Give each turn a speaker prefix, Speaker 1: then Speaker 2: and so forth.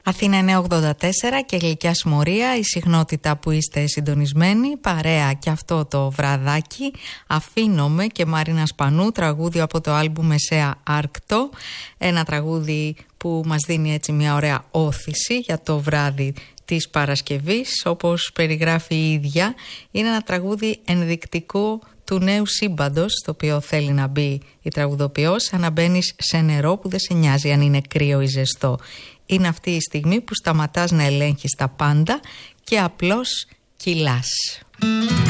Speaker 1: Αθήνα 984 και Γλυκιά Συμμορία, η συχνότητα που είστε συντονισμένοι, παρέα και αυτό το βραδάκι. Αφήνομαι και Μαρίνα Σπανού, τραγούδι από το άλμπουμ Μεσαία Άρκτο. Ένα τραγούδι που μας δίνει έτσι μια ωραία όθηση για το βράδυ της Παρασκευής. Όπως περιγράφει η ίδια, είναι ένα τραγούδι ενδεικτικό του νέου σύμπαντος στο οποίο θέλει να μπει η τραγουδοποιός, σαν να μπαίνεις σε νερό που δεν σε νοιάζει αν είναι κρύο ή ζεστό. Είναι αυτή η στιγμή που σταματάς να ελέγχεις τα πάντα και απλώς κυλάς.